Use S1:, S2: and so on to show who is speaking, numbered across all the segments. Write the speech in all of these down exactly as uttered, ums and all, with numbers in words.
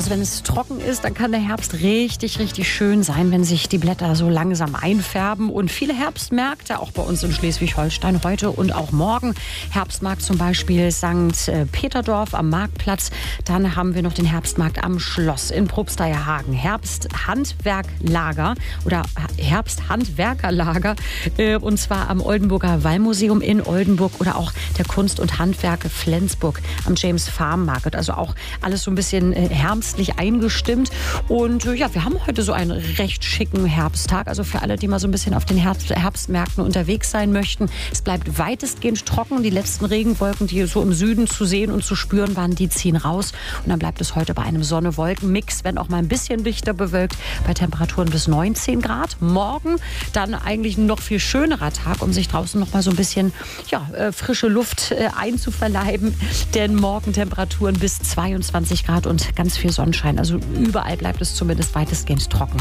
S1: Also wenn es trocken ist, dann kann der Herbst richtig, richtig schön sein, wenn sich die Blätter so langsam einfärben. Und viele Herbstmärkte, auch bei uns in Schleswig-Holstein heute und auch morgen. Herbstmarkt zum Beispiel Sankt Peterdorf am Marktplatz. Dann haben wir noch den Herbstmarkt am Schloss in Probsteierhagen. Herbsthandwerklager oder Herbsthandwerkerlager. Und zwar am Oldenburger Wallmuseum in Oldenburg oder auch der Kunst- und Handwerke Flensburg am James Farm Market. Also auch alles so ein bisschen herbstlich eingestimmt. Und ja, wir haben heute so einen recht schicken Herbsttag. Also für alle, die mal so ein bisschen auf den Herbst, Herbstmärkten unterwegs sein möchten. Es bleibt weitestgehend trocken. Die letzten Regenwolken, die so im Süden zu sehen und zu spüren waren, die ziehen raus. Und dann bleibt es heute bei einem Sonne-Wolken-Mix, wenn auch mal ein bisschen dichter bewölkt, bei Temperaturen bis neunzehn Grad. Morgen dann eigentlich ein noch viel schönerer Tag, um sich draußen noch mal so ein bisschen ja, äh, frische Luft äh, einzuverleiben. Denn morgen Temperaturen bis zweiundzwanzig Grad und ganz viel Sonnenschein. Also überall bleibt es zumindest weitestgehend trocken.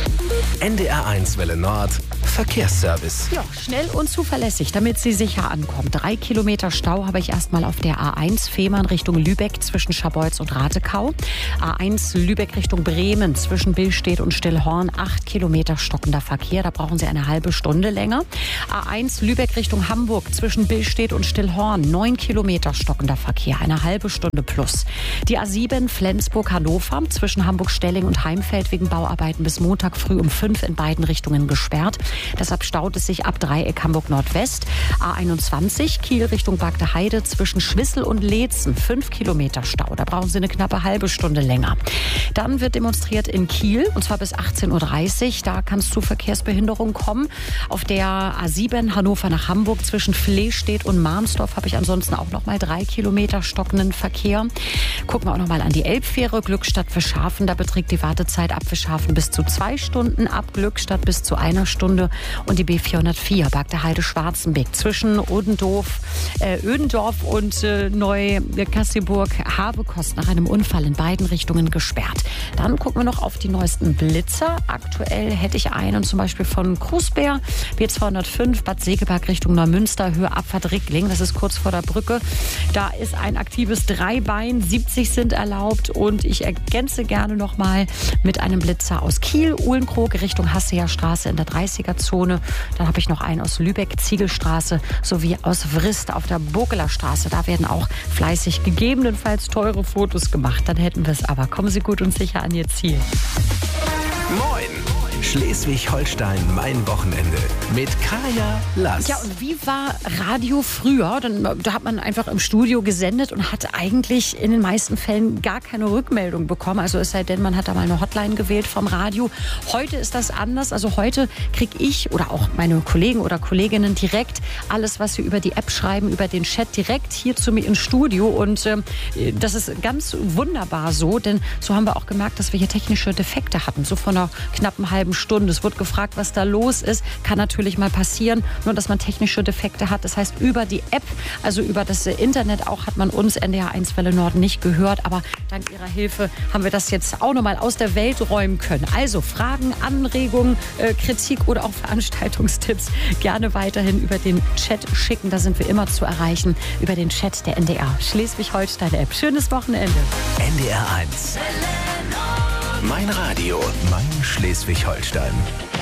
S2: N D R eins Welle Nord, Verkehrsservice.
S1: Ja, schnell und zuverlässig, damit Sie sicher ankommen. Drei Kilometer Stau habe ich erstmal auf der A eins Fehmarn Richtung Lübeck zwischen Scharbeutz und Ratekau. A eins Lübeck Richtung Bremen zwischen Billstedt und Stillhorn. Acht Kilometer stockender Verkehr, da brauchen Sie eine halbe Stunde länger. A eins Lübeck Richtung Hamburg zwischen Billstedt und Stillhorn. Neun Kilometer stockender Verkehr, eine halbe Stunde plus. Die A sieben Flensburg-Hannover zwischen Hamburg-Stelling und Heimfeld wegen Bauarbeiten bis Montag früh um fünf in beiden Richtungen gesperrt. Deshalb staut es sich ab Dreieck Hamburg-Nordwest. A einundzwanzig Kiel Richtung Bagde-Heide zwischen Schwissel und Leetzen. Fünf Kilometer Stau. Da brauchen Sie eine knappe halbe Stunde länger. Dann wird demonstriert in Kiel und zwar bis achtzehn Uhr dreißig. Da kann es zu Verkehrsbehinderungen kommen. Auf der A sieben Hannover nach Hamburg zwischen Flehstedt und Marmsdorf habe ich ansonsten auch noch mal drei Kilometer stockenden Verkehr. Gucken wir auch noch mal an die Elbfähre Glückstadt-Fischhafen. Da beträgt die Wartezeit ab Fischhafen bis zu zwei Stunden, ab Glückstadt bis zu einer Stunde. Und die B vierhundertvier Bagde-Heide-Schwarzenbeck zwischen Odendorf, äh, Ödendorf und äh, Neu-Kasseburg-Habekost nach einem Unfall in beiden Richtungen gesperrt. Dann gucken wir noch auf die neuesten Blitzer. Aktuell hätte ich einen zum Beispiel von Krusbär, B zweihundertfünf, Bad Segeberg Richtung Neumünster, Höhe Abfahrt Rickling. Das ist kurz vor der Brücke. Da ist ein aktives Dreibein, siebzig sind erlaubt. Und ich ergänze gerne noch mal mit einem Blitzer aus Kiel, Uhlenkrog Richtung Hasseer Straße in der dreißiger Zone. Dann habe ich noch einen aus Lübeck, Ziegelstraße, sowie aus Vrist auf der Burgeler Straße. Da werden auch fleißig gegebenenfalls teure Fotos gemacht. Dann hätten wir es aber. Kommen Sie gut und sicher an Ihr Ziel.
S2: Moin! Schleswig-Holstein, mein Wochenende mit Kaya Lass.
S1: Ja, und wie war Radio früher? Dann, da hat man einfach im Studio gesendet und hat eigentlich in den meisten Fällen gar keine Rückmeldung bekommen. Also es sei denn, man hat da mal eine Hotline gewählt vom Radio. Heute ist das anders. Also heute kriege ich oder auch meine Kollegen oder Kolleginnen direkt alles, was sie über die App schreiben, über den Chat direkt hier zu mir ins Studio. Und äh, das ist ganz wunderbar so, denn so haben wir auch gemerkt, dass wir hier technische Defekte hatten. So von einer knappen halben Stunde. Es wird gefragt, was da los ist. Kann natürlich mal passieren, nur dass man technische Defekte hat. Das heißt, über die App, also über das Internet auch, hat man uns N D R eins Welle Nord nicht gehört. Aber dank Ihrer Hilfe haben wir das jetzt auch nochmal aus der Welt räumen können. Also Fragen, Anregungen, äh, Kritik oder auch Veranstaltungstipps gerne weiterhin über den Chat schicken. Da sind wir immer zu erreichen über den Chat der N D R Schleswig-Holstein-App. Schönes Wochenende.
S2: N D R eins. Mein Radio, mein Schleswig-Holstein.